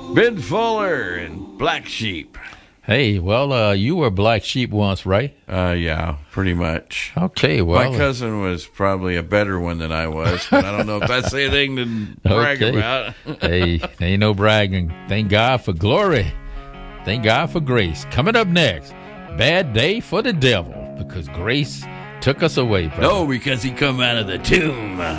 Ben Fuller and Black Sheep. Hey, well, you were Black Sheep once, right? Yeah, pretty much. Okay, well. My cousin was probably a better one than I was, but I don't know if that's anything to brag about. Hey, ain't no bragging. Thank God for glory. Thank God for grace. Coming up next, bad day for the devil because grace took us away, brother. No, because he come out of the tomb.